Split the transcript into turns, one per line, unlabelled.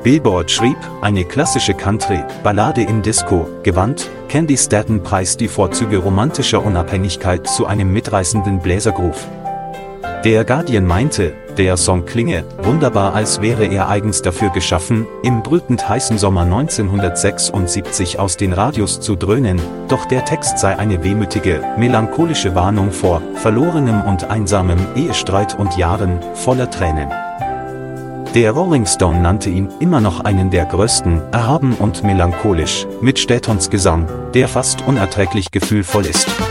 Billboard schrieb, eine klassische Country-Ballade im Disco-Gewand. Candy Staton preist die Vorzüge romantischer Unabhängigkeit zu einem mitreißenden Bläsergroove. Der Guardian meinte, der Song klinge wunderbar, als wäre er eigens dafür geschaffen, im brütend heißen Sommer 1976 aus den Radios zu dröhnen, doch der Text sei eine wehmütige, melancholische Warnung vor verlorenem und einsamem Ehestreit und Jahren voller Tränen. Der Rolling Stone nannte ihn immer noch einen der größten, erhaben und melancholisch, mit Statons Gesang, der fast unerträglich gefühlvoll ist.